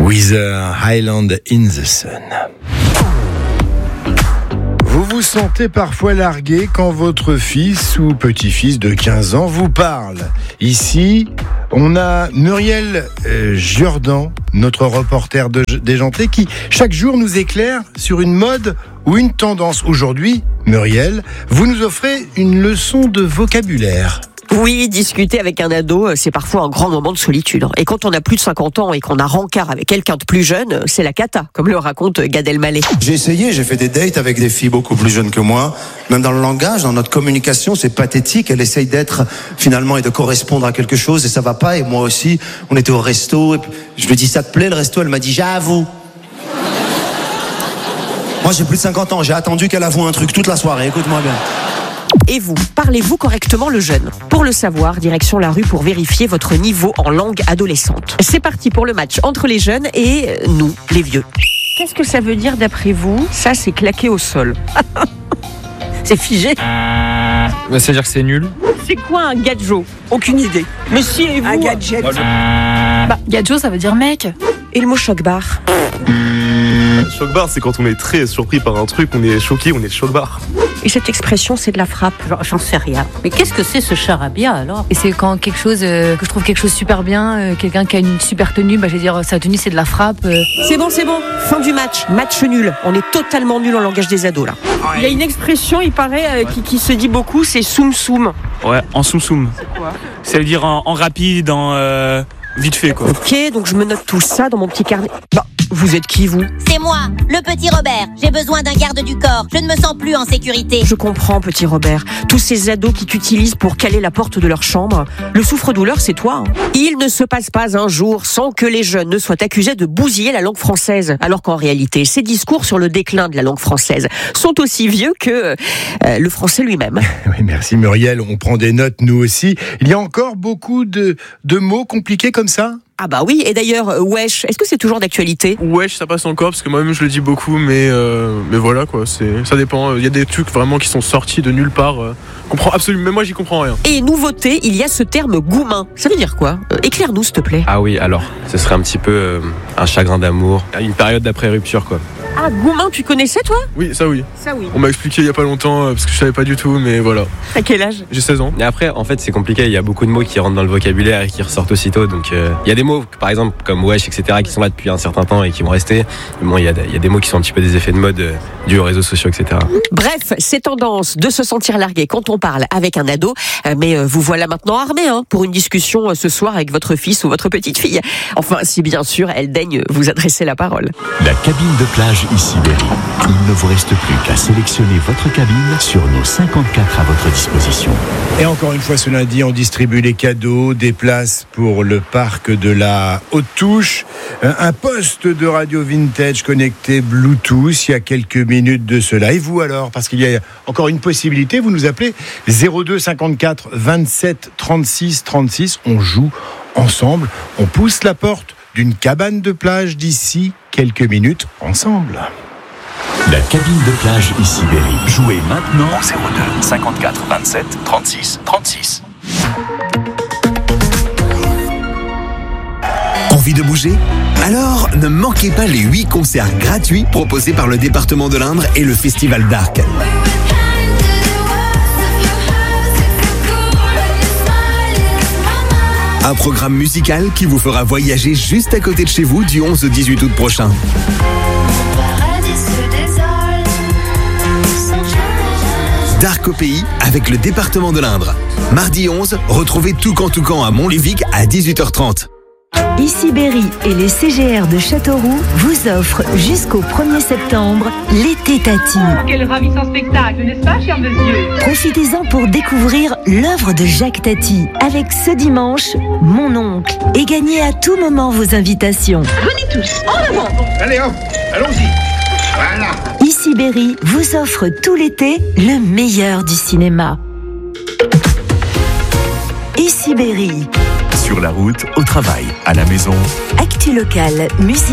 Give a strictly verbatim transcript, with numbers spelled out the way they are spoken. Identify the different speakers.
Speaker 1: Weezer, Island in the Sun. Vous vous sentez parfois largué quand votre fils ou petit-fils de quinze ans vous parle. Ici, on a Muriel euh, Jourdan, notre reporter de déjanté, qui chaque jour nous éclaire sur une mode ou une tendance. Aujourd'hui, Muriel, vous nous offrez une leçon de vocabulaire.
Speaker 2: Oui, discuter avec un ado, c'est parfois un grand moment de solitude. Et quand on a plus de cinquante ans et qu'on a rencard avec quelqu'un de plus jeune, c'est la cata, comme le raconte Gad Elmaleh.
Speaker 3: J'ai essayé, j'ai fait des dates avec des filles beaucoup plus jeunes que moi. Même dans le langage, dans notre communication, c'est pathétique. Elle essaye d'être, finalement, et de correspondre à quelque chose, et ça va pas. Et moi aussi, on était au resto, et je lui ai dit, ça te plaît le resto? Elle m'a dit, j'avoue. Moi, j'ai plus de cinquante ans, j'ai attendu qu'elle avoue un truc toute la soirée, écoute-moi bien.
Speaker 2: Et vous, parlez-vous correctement le jeune? Pour le savoir, direction la rue pour vérifier votre niveau en langue adolescente. C'est parti pour le match entre les jeunes et nous, les vieux. Qu'est-ce que ça veut dire d'après vous? Ça, c'est claqué au sol. C'est figé.
Speaker 4: Bah, ça veut dire que c'est nul.
Speaker 2: C'est quoi un gadjo? Aucune idée. Mais si, et vous? Un gadget.
Speaker 5: Bah, gadjo, ça veut dire mec.
Speaker 2: Et le mot choc-bar?
Speaker 6: Choc-bar, c'est quand on est très surpris par un truc, on est choqué, on est choc-bar.
Speaker 2: Et cette expression, c'est de la frappe?
Speaker 7: J'en sais rien. Mais qu'est-ce que c'est ce charabia alors?
Speaker 5: Et c'est quand quelque chose, euh, que je trouve quelque chose super bien, euh, quelqu'un qui a une super tenue, bah je vais dire sa tenue c'est de la frappe. Euh.
Speaker 2: C'est bon, c'est bon. Fin du match. Match nul. On est totalement nul en langage des ados là. Il y a une expression, il paraît, euh, qui, qui se dit beaucoup, c'est soum soum.
Speaker 4: Ouais, en soum soum.
Speaker 2: C'est quoi?
Speaker 4: Ça veut dire en, en rapide, en euh, vite fait quoi.
Speaker 2: Ok, donc je me note tout ça dans mon petit carnet. Bah, vous êtes qui vous?
Speaker 8: C'est moi, le petit Robert. J'ai besoin d'un garde du corps. Je ne me sens plus en sécurité.
Speaker 2: Je comprends, petit Robert. Tous ces ados qui t'utilisent pour caler la porte de leur chambre. Le souffre-douleur, c'est toi. Hein. Il ne se passe pas un jour sans que les jeunes ne soient accusés de bousiller la langue française. Alors qu'en réalité, ces discours sur le déclin de la langue française sont aussi vieux que euh, le français lui-même.
Speaker 1: Oui, merci Muriel. On prend des notes, nous aussi. Il y a encore beaucoup de, de mots compliqués comme ça?
Speaker 2: Ah bah oui, et d'ailleurs, wesh, est-ce que c'est toujours d'actualité?
Speaker 6: Wesh, ça passe encore, parce que moi-même je le dis beaucoup, mais, euh, mais voilà quoi, c'est, ça dépend. Il y a des trucs vraiment qui sont sortis de nulle part. Euh, comprends absolument, même moi j'y comprends rien.
Speaker 2: Et nouveauté, il y a ce terme goumin. Ça veut dire quoi? euh, Éclaire-nous s'il te plaît.
Speaker 9: Ah oui, alors, ce serait un petit peu euh, un chagrin d'amour, une période d'après-rupture quoi.
Speaker 2: Ah, goumin, tu connaissais toi?
Speaker 6: Oui, ça oui.
Speaker 2: Ça oui.
Speaker 6: On m'a expliqué il y a pas longtemps, euh, parce que je savais pas du tout, mais voilà.
Speaker 2: À quel âge?
Speaker 6: J'ai seize ans.
Speaker 9: Et après, en fait, c'est compliqué, il y a beaucoup de mots qui rentrent dans le vocabulaire et qui ressortent aussitôt, donc euh, il y a des mots, par exemple, comme wesh, et cetera, qui sont là depuis un certain temps et qui vont rester. Mais bon, il y a, il y a des mots qui sont un petit peu des effets de mode euh, dus aux réseaux sociaux, et cetera.
Speaker 2: Bref, c'est tendance de se sentir largué quand on parle avec un ado, euh, mais euh, vous voilà maintenant armé hein, pour une discussion euh, ce soir avec votre fils ou votre petite fille. Enfin, si bien sûr, elle daigne vous adresser la parole.
Speaker 10: La cabine de plage Issy-Berry. Il ne vous reste plus qu'à sélectionner votre cabine sur nos cinquante-quatre à votre disposition.
Speaker 1: Et encore une fois, ce lundi, on distribue les cadeaux, des places pour le parc de la Haute-Touche, un poste de radio vintage connecté Bluetooth il y a quelques minutes de cela. Et vous alors? Parce qu'il y a encore une possibilité, vous nous appelez zéro deux cinquante-quatre vingt-sept trente-six trente-six. On joue ensemble, on pousse la porte d'une cabane de plage d'ici quelques minutes ensemble.
Speaker 10: La cabine de plage Issy-Berry. Jouez maintenant
Speaker 11: au zéro deux cinquante-quatre vingt-sept trente-six trente-six.
Speaker 12: Envie de bouger? Alors, ne manquez pas les huit concerts gratuits proposés par le département de l'Indre et le Festival d'Arc. Un programme musical qui vous fera voyager juste à côté de chez vous du onze au dix-huit août prochain. D'Arc au pays avec le département de l'Indre. Mardi onze, retrouvez Toucan Toucan à Montlévic à dix-huit heures trente.
Speaker 13: Issy-Berry et les C G R de Châteauroux vous offrent jusqu'au premier septembre l'été Tati.
Speaker 14: Quel ravissant spectacle, n'est-ce pas, cher monsieur?
Speaker 13: Profitez-en pour découvrir l'œuvre de Jacques Tati avec ce dimanche Mon oncle et gagnez à tout moment vos invitations.
Speaker 14: Venez tous, en avant.
Speaker 15: Allez hop, allons-y. Voilà.
Speaker 13: Issy-Berry vous offre tout l'été le meilleur du cinéma. Issy-Berry.
Speaker 10: Sur la route, au travail, à la maison.
Speaker 13: Actu locale, musique.